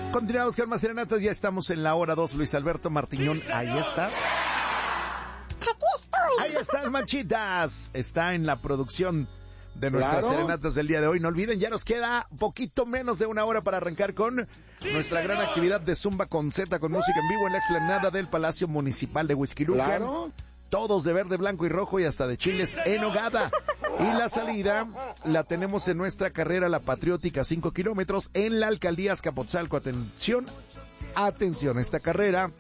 Continuamos con más serenatas, ya estamos en la hora 2. Luis Alberto Martiñón, ahí estás. Aquí estoy. Ahí están, manchitas. Está en la producción de nuestras serenatas del día de hoy. No olviden, ya nos queda poquito menos de una hora para arrancar con nuestra gran actividad de Zumba con Z, con música en vivo en la explanada del Palacio Municipal de Huixquilucan. Claro. Todos de verde, blanco y rojo y hasta de chiles en hogada. Y la salida la tenemos en nuestra carrera La Patriótica, 5 kilómetros en la alcaldía Azcapotzalco. Atención, esta carrera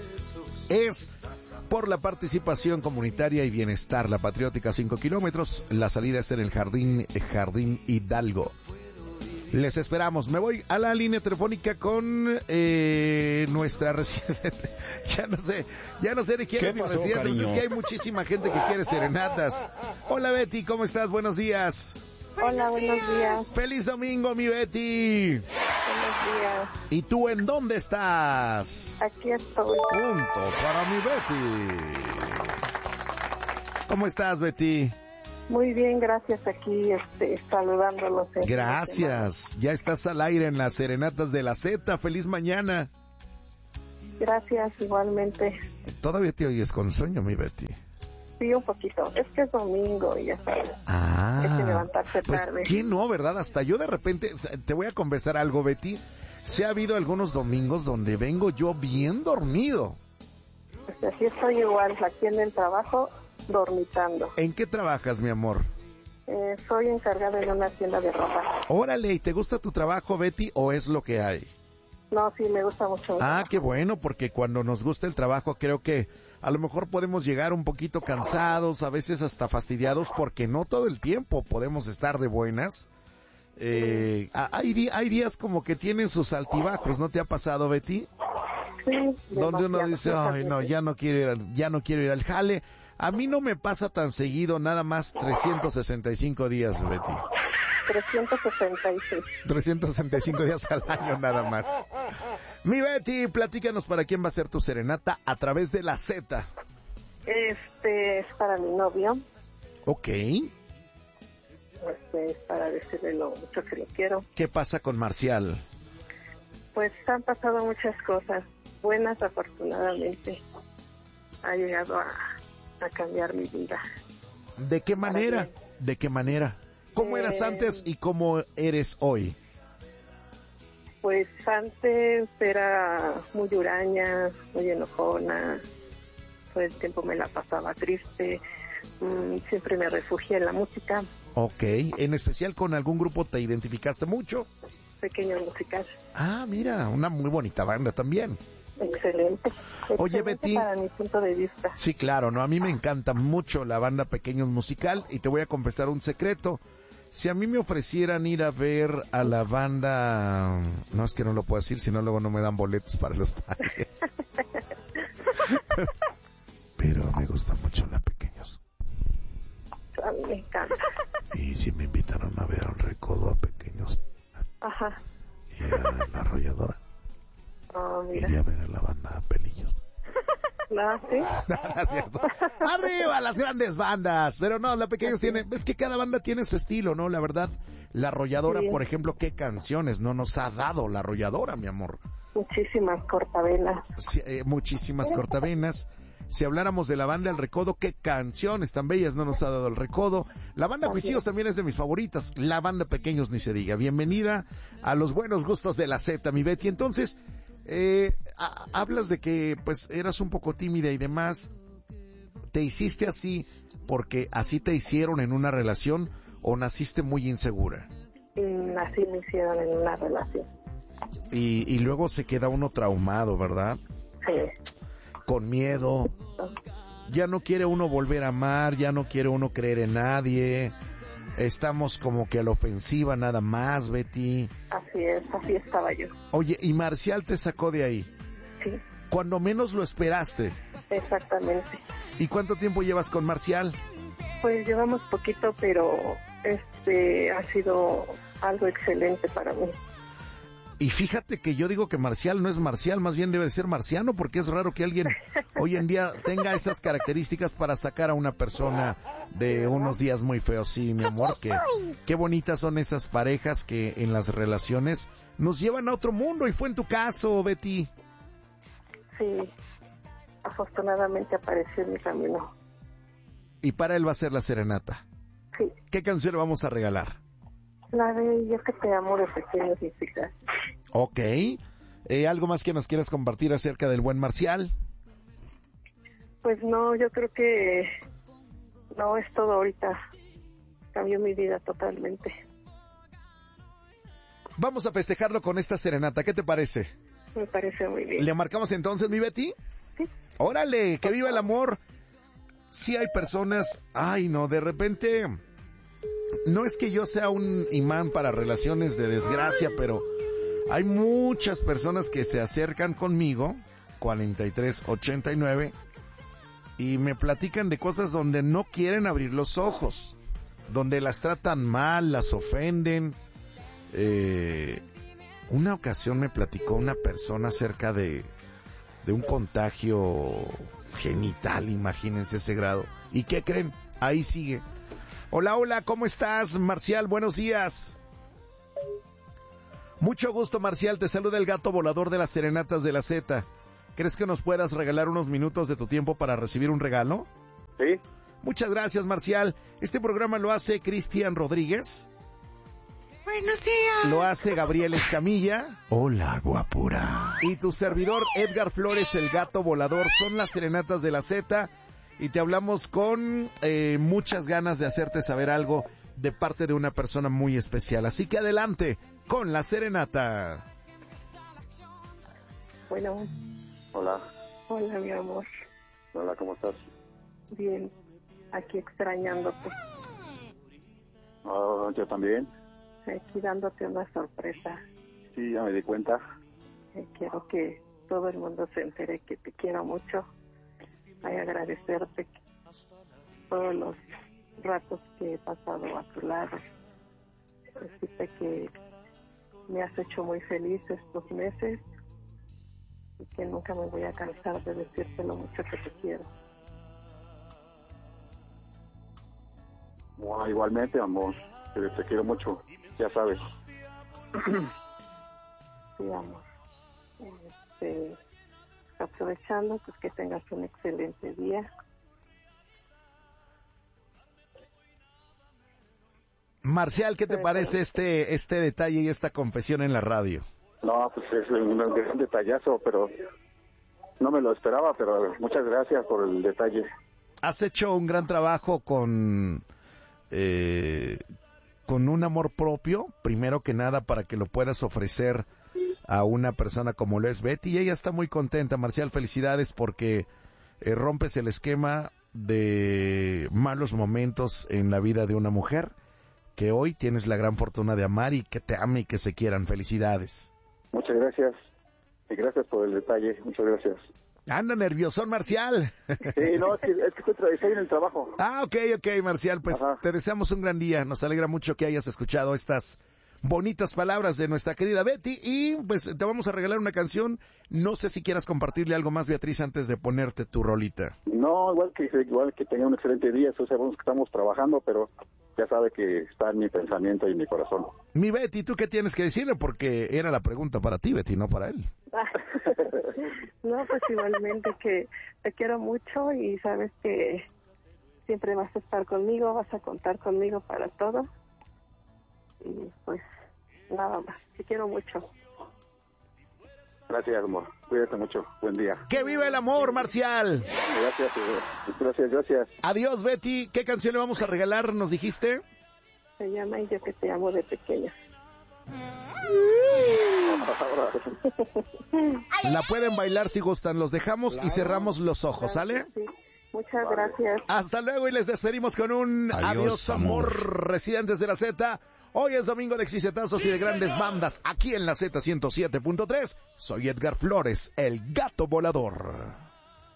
es por la participación comunitaria y bienestar. La Patriótica, 5 kilómetros. La salida es en el Jardín Hidalgo. Les esperamos. Me voy a la línea telefónica con nuestra residente. Ya no sé de quién es mi residente. Es que hay muchísima gente que quiere serenatas. Hola Betty, ¿cómo estás? Buenos días. Hola, buenos días. Feliz domingo, mi Betty. Buenos días. ¿Y tú en dónde estás? Aquí estoy. Punto para mi Betty. ¿Cómo estás, Betty? Muy bien, gracias. Aquí saludándolos. Gracias. Ya estás al aire en las serenatas de la Z. Feliz mañana. Gracias, igualmente. Todavía te oyes con sueño, mi Betty. Sí, un poquito. Es que es domingo y ya sabes. Hay que levantarse pues tarde. ¿quién no, verdad? Hasta yo de repente, te voy a confesar algo, Betty. Sí ha habido algunos domingos donde vengo yo bien dormido. Pues así estoy igual, aquí en el trabajo, dormitando. ¿En qué trabajas, mi amor? Soy encargada de una tienda de ropa. Órale, ¿y te gusta tu trabajo, Betty, o es lo que hay? No, sí, me gusta mucho. Qué bueno, porque cuando nos gusta el trabajo creo que a lo mejor podemos llegar un poquito cansados, a veces hasta fastidiados, porque no todo el tiempo podemos estar de buenas. Hay días como que tienen sus altibajos, ¿no te ha pasado, Betty? Sí. Donde uno dice, ay no, ya no quiero ir al jale. A mí no me pasa tan seguido, nada más 365 días, Betty. 366. 365 días al año nada más. Mi Betty, platícanos para quién va a ser tu serenata a través de la Z. Es para mi novio. Ok. Es para decirle lo mucho que lo quiero. ¿Qué pasa con Marcial? Pues han pasado muchas cosas buenas, afortunadamente. Ha llegado a cambiar mi vida. ¿De qué manera? ¿De qué manera? ¿Cómo eras antes y cómo eres hoy? Pues antes era muy huraña, muy enojona, todo el tiempo me la pasaba triste, siempre me refugié en la música. Ok, ¿en especial con algún grupo te identificaste mucho? Pequeños Musicales. Mira, una muy bonita banda también. Excelente. Oye, Excelente Betty. Para mi punto de vista. Sí, claro, ¿no? A mí me encanta mucho la banda Pequeños Musical y te voy a confesar un secreto. Si a mí me ofrecieran ir a ver a la banda... No, es que no lo puedo decir, si no luego no me dan boletos para los bailes. Pero me gusta mucho la Pequeños. A mí me encanta. Y si me invitaron a ver a un recodo a Pequeños... Ajá. Y a la arrolladora. Mira. Iría a ver a la banda Pelillos. No, ¿sí? No es cierto. ¡Arriba las grandes bandas! Pero no, la Pequeños tiene... Es que cada banda tiene su estilo, ¿no? La verdad, la arrolladora, Sí. por ejemplo, ¿qué canciones no nos ha dado la arrolladora, mi amor? Muchísimas cortavenas. Sí, muchísimas cortavenas. Si habláramos de la banda El Recodo, ¿qué canciones tan bellas no nos ha dado El Recodo? La banda Juicios también es de mis favoritas. La banda Pequeños ni se diga. Bienvenida a los buenos gustos de la Z, mi Betty. Entonces... hablas de que pues eras un poco tímida y demás. ¿Te hiciste así porque así te hicieron en una relación o naciste muy insegura? Así me hicieron en una relación. Y luego se queda uno traumado, ¿verdad? Sí. Con miedo. Ya no quiere uno volver a amar, ya no quiere uno creer en nadie. Estamos como que a la ofensiva nada más, Betty. Así es, así estaba yo. Oye, ¿y Marcial te sacó de ahí? Sí. Cuando menos lo esperaste. Exactamente. ¿Y cuánto tiempo llevas con Marcial? Pues llevamos poquito, pero ha sido algo excelente para mí. Y fíjate que yo digo que Marcial no es Marcial, más bien debe de ser marciano, porque es raro que alguien hoy en día tenga esas características para sacar a una persona de unos días muy feos. Sí, mi amor, qué bonitas son esas parejas que en las relaciones nos llevan a otro mundo, y fue en tu caso, Betty. Sí, afortunadamente apareció en mi camino. Y para él va a ser la serenata. Sí. ¿Qué canción le vamos a regalar? La de Yo que te amo de Pequeños Musical. Ok. ¿Algo más que nos quieras compartir acerca del buen Marcial? Pues no, yo creo que no es todo ahorita. Cambió mi vida totalmente. Vamos a festejarlo con esta serenata, ¿qué te parece? Me parece muy bien. ¿Le marcamos entonces, mi Betty? Sí. ¡Órale! ¡Que viva el amor! Sí hay personas... Ay, no, de repente... No es que yo sea un imán para relaciones de desgracia, pero hay muchas personas que se acercan conmigo, 4389, y me platican de cosas donde no quieren abrir los ojos, donde las tratan mal, las ofenden. Una ocasión me platicó una persona acerca de un contagio genital, imagínense ese grado. ¿Y qué creen? Ahí sigue. Hola, hola, ¿cómo estás, Marcial? Buenos días. Mucho gusto, Marcial, te saluda el gato volador de las serenatas de la Z. ¿Crees que nos puedas regalar unos minutos de tu tiempo para recibir un regalo? Sí. Muchas gracias, Marcial. Este programa lo hace Cristian Rodríguez. Buenos días. Lo hace Gabriel Escamilla. Hola, guapura. Y tu servidor, Edgar Flores, el gato volador. Son las serenatas de la Z. Y te hablamos con muchas ganas de hacerte saber algo de parte de una persona muy especial. Así que adelante con la serenata. Bueno. Hola. Hola, mi amor. Hola, ¿cómo estás? Bien, aquí extrañándote. Yo también. Aquí dándote una sorpresa. Sí, ya me di cuenta. Quiero que todo el mundo se entere que te quiero mucho. Ay, agradecerte todos los ratos que he pasado a tu lado. Decirte que me has hecho muy feliz estos meses y que nunca me voy a cansar de decirte lo mucho que te quiero. Bueno, igualmente, amor. Te quiero mucho, ya sabes. Sí, amor. Aprovechando, pues que tengas un excelente día. Marcial, ¿qué te parece este detalle y esta confesión en la radio? No, pues es un gran detallazo, pero no me lo esperaba, pero muchas gracias por el detalle. Has hecho un gran trabajo con un amor propio, primero que nada, para que lo puedas ofrecer a una persona como lo es Betty, y ella está muy contenta. Marcial, felicidades, porque rompes el esquema de malos momentos en la vida de una mujer, que hoy tienes la gran fortuna de amar y que te ame y que se quieran. Felicidades. Muchas gracias, y gracias por el detalle, muchas gracias. Anda nerviosón, Marcial. Sí, no, es que estoy en el trabajo. Ok, Marcial, pues Ajá. Te deseamos un gran día. Nos alegra mucho que hayas escuchado estas bonitas palabras de nuestra querida Betty, y pues te vamos a regalar una canción. No sé si quieras compartirle algo más, Beatriz, antes de ponerte tu rolita. No, igual que tenga un excelente día. Eso sabemos que estamos trabajando, pero ya sabe que está en mi pensamiento y en mi corazón. Mi Betty, ¿tú qué tienes que decirle? Porque era la pregunta para ti, Betty, no para él. No, pues igualmente que te quiero mucho y sabes que siempre vas a estar conmigo, vas a contar conmigo para todo. Y pues nada más, te quiero mucho. Gracias, amor. Cuídate mucho. Buen día. ¡Que viva el amor, Marcial! Gracias. Adiós, Betty. ¿Qué canción le vamos a regalar, nos dijiste? Se llama Y yo que te amo de pequeña. La pueden bailar si gustan. Los dejamos y cerramos los ojos, ¿sale? Sí. Muchas gracias. Hasta luego, y les despedimos con un adiós, amor, residentes de la Z. Hoy es domingo de exicetazos y de grandes bandas aquí en la Z 107.3. Soy Edgar Flores, el gato volador.